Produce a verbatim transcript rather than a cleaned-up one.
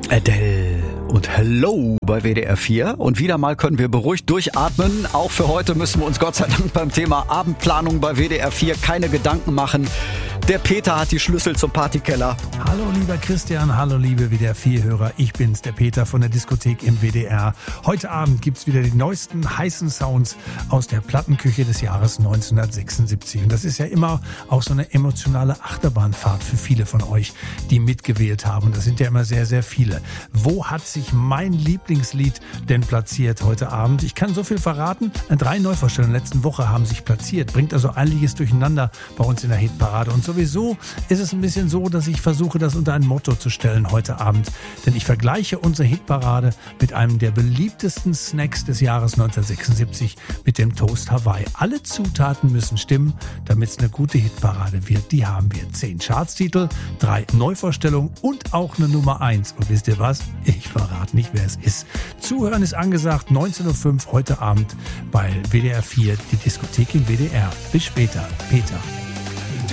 Adele und Hello bei W D R vier. Und wieder mal können wir beruhigt durchatmen. Auch für heute müssen wir uns Gott sei Dank beim Thema Abendplanung bei W D R vier keine Gedanken machen. Der Peter hat die Schlüssel zum Partykeller. Hallo lieber Christian, hallo liebe W D R vier-Hörer. Ich bin's, der Peter von der Diskothek im W D R. Heute Abend gibt's wieder die neuesten heißen Sounds aus der Plattenküche des Jahres neunzehnhundertsechsundsiebzig. Und das ist ja immer auch so eine emotionale Achterbahnfahrt für viele von euch, die mitgewählt haben. Und das sind ja immer sehr, sehr viele. Wo hat sich mein Lieblingslied denn platziert heute Abend? Ich kann so viel verraten. Drei Neuvorstellungen letzten Woche haben sich platziert. Bringt also einiges durcheinander bei uns in der Hitparade. Und sowieso ist es ein bisschen so, dass ich versuche, das unter ein Motto zu stellen heute Abend. Denn ich vergleiche unsere Hitparade mit einem der beliebtesten Snacks des Jahres neunzehnhundertsechsundsiebzig mit dem Toast Hawaii. Alle Zutaten müssen stimmen, damit es eine gute Hitparade wird. Die haben wir. Zehn Chartstitel, drei Neuvorstellungen und auch eine Nummer eins. Und wisst ihr was? Ich verrate nicht, wer es ist. Zuhören ist angesagt, neunzehn Uhr fünf heute Abend bei W D R vier, die Diskothek im W D R. Bis später, Peter.